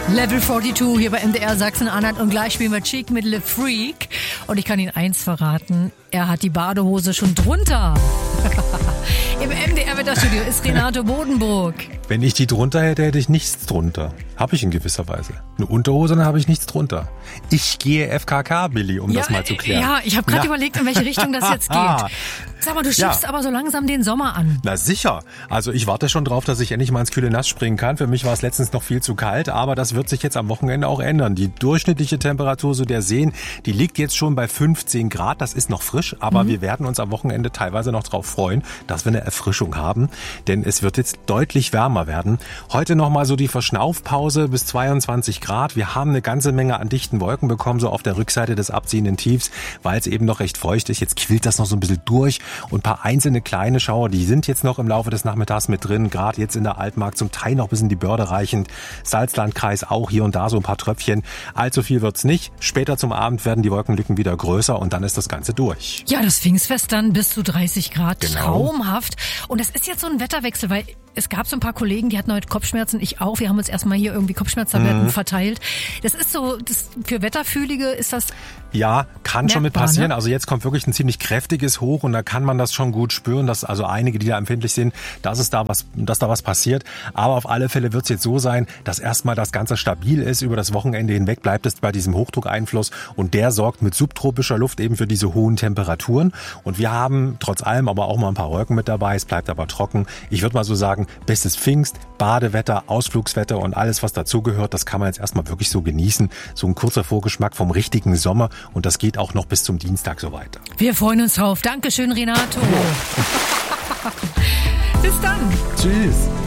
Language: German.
Level 42 hier bei MDR Sachsen-Anhalt und gleich spielen wir Cheek mit Le Freak. Und ich kann Ihnen eins verraten, er hat die Badehose schon drunter. Im MDR-Wetterstudio ist Renato Bodenburg. Wenn ich die drunter hätte, hätte ich nichts drunter. Habe ich in gewisser Weise. Eine Unterhose, dann habe ich nichts drunter. Ich gehe FKK, Billy, um das mal zu klären. Ja, ich habe gerade überlegt, in welche Richtung das jetzt geht. Sag mal, du schiebst aber so langsam den Sommer an. Na sicher. Also ich warte schon drauf, dass ich endlich mal ins kühle Nass springen kann. Für mich war es letztens noch viel zu kalt, aber das wird sich jetzt am Wochenende auch ändern. Die durchschnittliche Temperatur so der Seen, die liegt jetzt schon bei 15 Grad. Das ist noch frisch, aber wir werden uns am Wochenende teilweise noch drauf freuen, dass wir eine Erfrischung haben. Denn es wird jetzt deutlich wärmer werden. Heute nochmal so die Verschnaufpause bis 22 Grad. Wir haben eine ganze Menge an dichten Wolken bekommen, so auf der Rückseite des abziehenden Tiefs, weil es eben noch recht feucht ist. Jetzt quillt das noch so ein bisschen durch. Und ein paar einzelne kleine Schauer, die sind jetzt noch im Laufe des Nachmittags mit drin, gerade jetzt in der Altmark, zum Teil noch bis in die Börde reichend. Salzlandkreis auch hier und da so ein paar Tröpfchen. Allzu viel wird's nicht. Später zum Abend werden die Wolkenlücken wieder größer und dann ist das Ganze durch. Ja, das Pfingstfest dann bis zu 30 Grad. Genau. Traumhaft. Und das ist jetzt so ein Wetterwechsel, weil es gab so ein paar Kollegen, die hatten heute Kopfschmerzen, ich auch. Wir haben uns erstmal hier irgendwie Kopfschmerztabletten verteilt. Das ist so, für Wetterfühlige ist das ja, kann schon mit merkbar, passieren. ne? Also jetzt kommt wirklich ein ziemlich kräftiges Hoch und da kann man das schon gut spüren, dass also einige, die da empfindlich sind, dass da was passiert. Aber auf alle Fälle wird es jetzt so sein, dass erstmal das Ganze stabil ist. Über das Wochenende hinweg bleibt es bei diesem Hochdruckeinfluss und der sorgt mit subtropischer Luft eben für diese hohen Temperaturen. Und wir haben trotz allem aber auch mal ein paar Wolken mit dabei. Es bleibt aber trocken. Ich würde mal so sagen, bestes Pfingst, Badewetter, Ausflugswetter und alles, was dazugehört, das kann man jetzt erstmal wirklich so genießen. So ein kurzer Vorgeschmack vom richtigen Sommer und das geht auch noch bis zum Dienstag so weiter. Wir freuen uns drauf. Dankeschön, Renato. Bis dann. Tschüss.